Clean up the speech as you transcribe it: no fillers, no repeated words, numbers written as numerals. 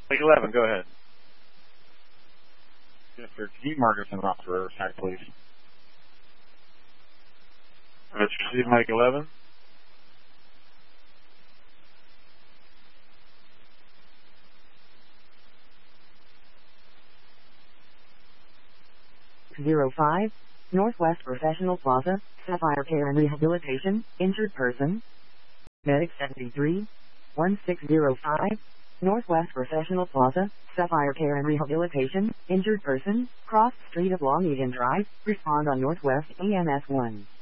Lake 11, go ahead. Yes, sir. Can you mark us in off Riverside, please? Let's receive Mike 11. Zero 05, Northwest Professional Plaza, Sapphire Care and Rehabilitation, injured person. Medic 73, 1605, Northwest Professional Plaza, Sapphire Care and Rehabilitation, injured person, cross street of Long Egan Drive, respond on Northwest EMS 1.